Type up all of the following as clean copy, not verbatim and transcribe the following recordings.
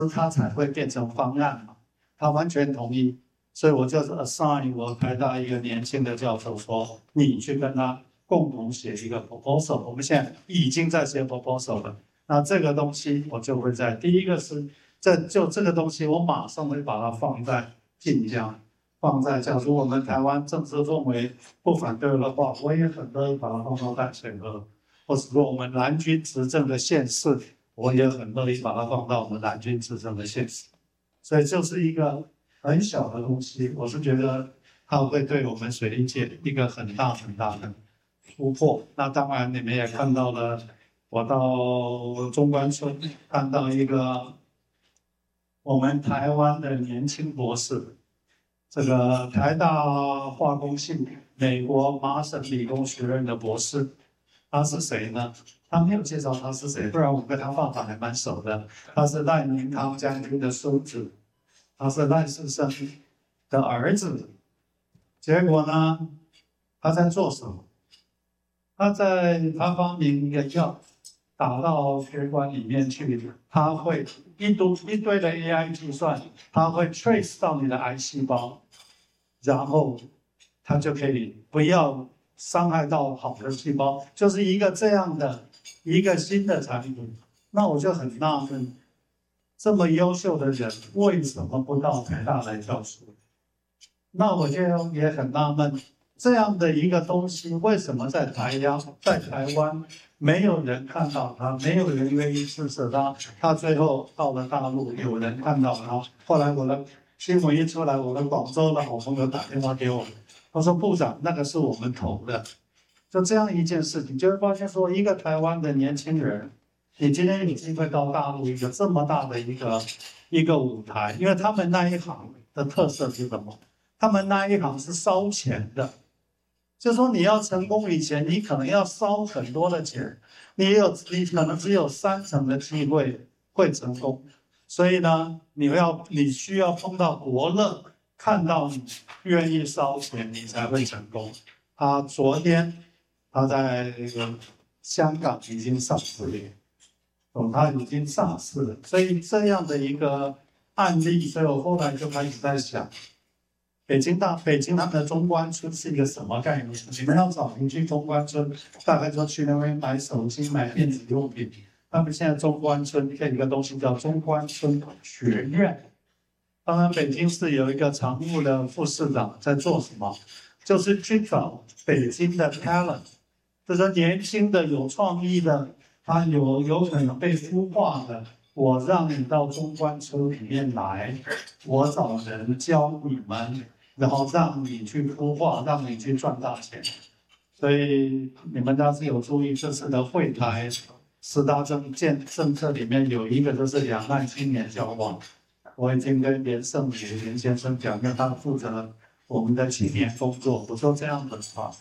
它才会变成方案嘛。他完全同意，所以我就是 assign 我台大一个年轻的教授说，你去跟他共同写一个 proposal。我们现在已经在写 proposal 了。那这个东西我就会在第一个是这个东西，我马上会把它放在晋江，放在假如我们台湾政治氛围不反对的话，我也很乐意把它放到淡水河，或者说我们蓝军执政的县市，我也很乐意把它放到我们蓝军执政的县市。所以就是一个很小的东西，我是觉得它会对我们水利界一个很大很大的突破。那当然你们也看到了，我到中关村看到一个我们台湾的年轻博士，这个台大化工系美国麻省理工学院的博士，他是谁呢？他没有介绍他是谁，不然我跟他爸爸还蛮熟的。他是赖明堂将军的孙子，他是赖士生的儿子。结果呢，他在做什么？他发明一个药，打到血管里面去，他会一堆的 AI 计算，他会 trace 到你的癌细胞，然后他就可以不要伤害到好的细胞，就是一个这样的一个新的产品。那我就很纳闷，这么优秀的人为什么不到台大来教书？那我就也很纳闷，这样的一个东西为什么在台湾没有人看到它，没有人愿意支持它？它最后到了大陆，有人看到它。后来我的新闻一出来，我的广州的好朋友打电话给我，他说：“部长，那个是我们投的。”就这样一件事情，就会发现说，一个台湾的年轻人，你今天有机会到大陆一个这么大的一个舞台，因为他们那一行的特色是什么？他们那一行是烧钱的，就说你要成功以前，你可能要烧很多的钱，你可能只有30%的机会会成功。所以呢，你需要碰到伯乐，看到你愿意烧钱，你才会成功。昨天他在香港已经上市了，他已经上市了。所以这样的一个案例，所以我后来就开始在想，北京他们的中关村是一个什么概念？你们要找邻居中关村，大概就去那边买手机、买电子用品。他们现在中关村有一个东西叫中关村学院。当然，北京市有一个常务的副市长在做什么？就是去找北京的 talent， 就是年轻的、有创意的，他有可能被孵化的。我让你到中关村里面来，我找人教你们，然后让你去孵化，让你去赚大钱。所以你们要是有注意这次的会台10大政策里面有一个就是两岸青年交往。我已经跟连胜宇连先生讲，因为他负责我们的青年工作。我说这样的话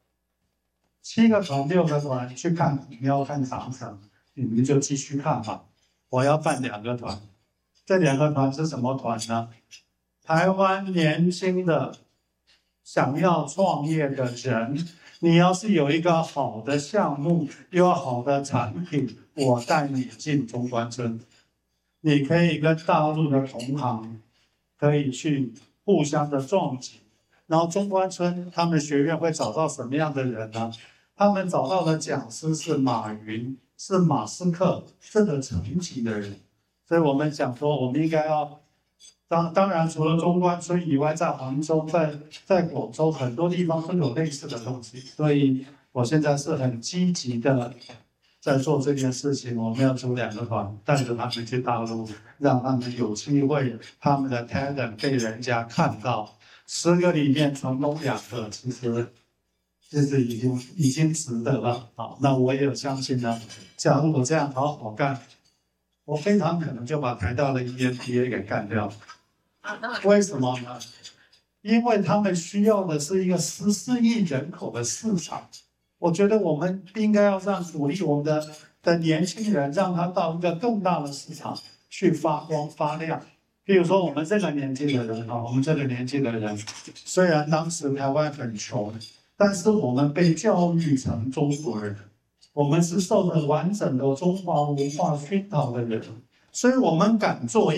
，7个团、6个团去看虎喵、看长城，你们就继续看吧。我要办2个团，这2个团是什么团呢？台湾年轻的想要创业的人，你要是有一个好的项目，有好的产品，我带你进中关村。你可以跟大陆的同行可以去互相的撞击，然后中关村他们学院会找到什么样的人呢？他们找到的讲师是马云，是马斯克这个层级的人。所以我们讲说，我们应该要当然除了中关村以外，在杭州、在广州很多地方都有类似的东西。所以我现在是很积极的在做这件事情。我们要组2个团，带着他们去大陆，让他们有机会，他们的 talent 被人家看到。10个里面成功2个，其实已经值得了。好，那我也有相信呢。假如我这样好好干，我非常可能就把台大的 EMBA 给干掉。为什么呢？因为他们需要的是一个14亿人口的市场。我觉得我们应该要鼓励我们的年轻人，让他到一个更大的市场去发光发亮。比如说我们这个年纪的人，虽然当时台湾很穷，但是我们被教育成中国人，我们是受了完整的中华文化熏陶的人，所以我们敢做